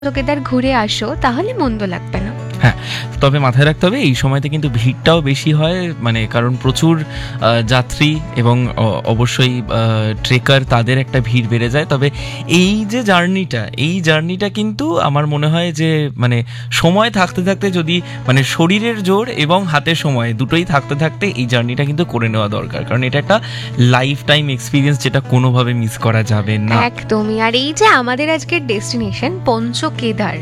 কেদার ঘুরে আসো তাহলে মন্দ লাগবে না। হ্যাঁ, তবে মাথায় রাখতে হবে এই সময়তে কিন্তু ভিড়টাও বেশি হয়, মানে কারণ প্রচুর যাত্রী এবং অবশ্যই ট্রেকার, তাদের একটা ভিড় বেড়ে যায়। তবে এই যে জার্নিটা কিন্তু আমার মনে হয় যে মানে সময় থাকতে থাকতে, যদি মানে শরীরের জোর এবং হাতের সময় দুটোই থাকতে থাকতে এই জার্নিটা কিন্তু করে নেওয়া দরকার, কারণ এটা একটা লাইফ টাইম এক্সপিরিয়েন্স যেটা কোনোভাবে মিস করা যাবে না। একদমই। আর এই যে আমাদের আজকের ডেস্টিনেশন পঞ্চকেদার,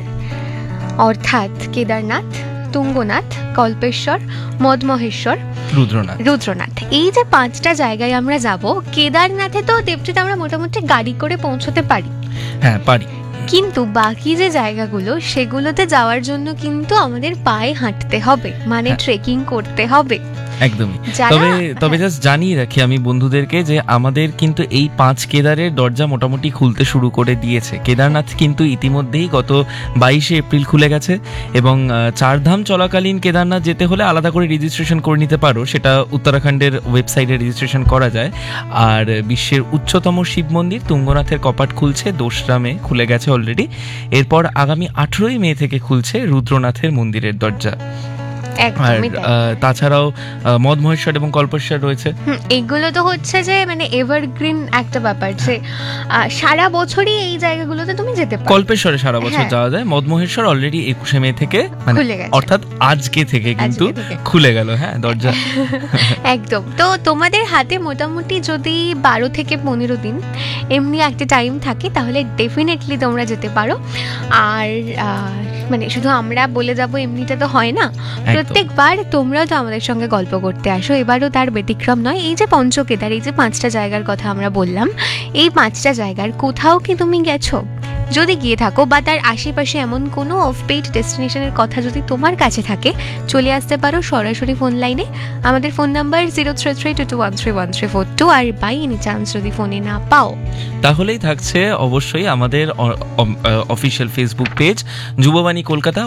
অর্থাৎ কেদারনাথ, তুঙ্গনাথ, কল্পেশ্বর, মদমহেশ্বর, রুদ্রনাথ, এই যে 5টা জায়গায় আমরা যাব। কেদারনাথে তো দেবজিৎ আমরা মোটামুটি গাড়ি করে পৌঁছতে পারি। হ্যাঁ, পারি। কিন্তু বাকি যে জায়গাগুলো সেগুলোতে যাওয়ার জন্য কিন্তু আমাদের পায়ে হাঁটতে হবে, মানে ট্রেকিং করতে হবে। একদমই। তবে জাস্ট জানিয়ে রাখি আমি বন্ধুদেরকে যে আমাদের কিন্তু এই 5 কেদারের দরজা মোটামুটি খুলতে শুরু করে দিয়েছে। কেদারনাথ কিন্তু ইতিমধ্যেই গত 22শে এপ্রিল খুলে গেছে, এবং 4 ধাম চলাকালীন কেদারনাথ যেতে হলে আলাদা করে রেজিস্ট্রেশন করে নিতে পারো, সেটা উত্তরাখণ্ডের ওয়েবসাইটে রেজিস্ট্রেশন করা যায়। আর বিশ্বের উচ্চতম শিব মন্দির তুঙ্গনাথের কপাট খুলছে 2রা মে, খুলে গেছে অলরেডি। এরপর আগামী 18ই মে থেকে খুলছে রুদ্রনাথের মন্দিরের দরজা। আর তাছাড়াও মদমহেশ্বর এবং কল্পেশ্বর রয়েছে। এগুলো তো হচ্ছে যে মানে এভারগ্রিন একটা ব্যাপার, যে সারা বছরই এই জায়গাগুলোতে তুমি যেতে পারো। কল্পেশ্বরে সারা বছর যাওয়া যায়। মদমহেশ্বর অলরেডি 21শে মে থেকে, মানে অর্থাৎ আজকে থেকে কিন্তু খুলে গেল, হ্যাঁ, দরজা। একদম। তো তোমাদের হাতে মোটামুটি যদি 12 থেকে 15 দিন এমনি একটা টাইম থাকে, তাহলে ডেফিনেটলি তোমরা যেতে পারো। আর মানে শুধু আমরা বলে যাব এমনিটা তো হয় না, প্রত্যেকবার তোমরাও তো আমাদের সঙ্গে গল্প করতে আসো, এবারও তার ব্যতিক্রম নয়। এই যে পঞ্চকেদার, এই যে 5টা জায়গার কথা আমরা বললাম, এই 5টা জায়গার কোথাও কি তুমি গেছো? যদি গিয়ে থাকো বা তার আশেপাশে এমন কোনো অফবিট ডেস্টিনেশনের কথা যদি তোমার কাছে থাকে, চলে আসতে পারো সরাসরি ফোন লাইনে। আমাদের phone number 0332213132, R by any chance যদি ফোনে না পাও, তাহলেই থাকছে অবশ্যই আমাদের official Facebook page যুববাণী Kolkata,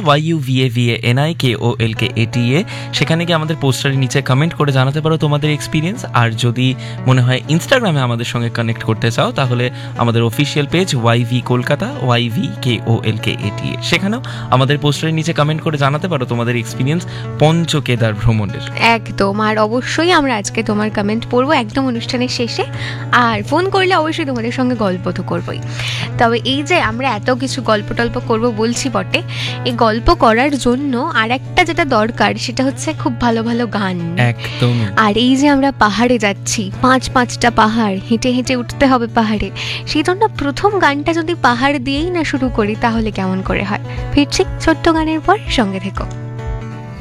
YUVAVANIKOLKATA। সেখানে গিয়ে আমাদের পোস্টারের নিচে কমেন্ট করে জানাতে পারো তোমাদের এক্সপিরিয়েন্স। আর যদি মনে হয় ইনস্টাগ্রামে আমাদের সঙ্গে কানেক্ট করতে চাও, তাহলে আমাদের official page YV Kolkata, YVKOLKATA, সেখানেও আমাদের পোস্টারের নিচে কমেন্ট করে জানাতে পারো তোমাদের এক্সপিরিয়েন্স পঞ্চকেদার ভ্রমণের। একদম। আর অবশ্যই আমরা আজকে তোমার কমেন্ট পড়বো একদম অনুষ্ঠানের শেষে, আর ফোন করলে অবশ্যই তোমাদের সঙ্গে গল্প তো করবোই। তবে এই যে আমরা এত কিছু গল্প টল্প করবো বলছি বটে, এই গল্প করার জন্য আর একটা যেটা দরকার সেটা হচ্ছে খুব ভালো ভালো গান। একদম। আর এই যে আমরা পাহাড়ে যাচ্ছি, 5টা পাহাড় হেঁটে হেঁটে উঠতে হবে পাহাড়ে, সেই জন্য প্রথম গানটা যদি পাহাড় দিয়েই না শুরু করি তাহলে কেমন করে হয়। ফিরছি ছোট্ট গানের পর, সঙ্গে থেকো।